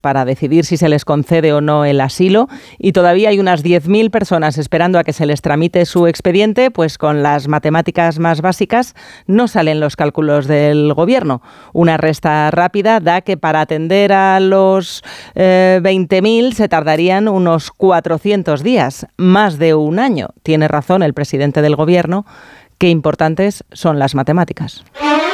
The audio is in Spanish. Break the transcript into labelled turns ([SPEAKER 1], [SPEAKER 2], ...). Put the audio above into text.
[SPEAKER 1] para decidir si se les concede o no el asilo, y todavía hay unas 10.000 personas esperando a que se les tramite su expediente, pues con las matemáticas más básicas no salen los cálculos del gobierno. Una resta rápida da que para atender a los 20.000 se tardarían unos 400 días, más de un año. Tiene razón el presidente del gobierno, qué importantes son las matemáticas.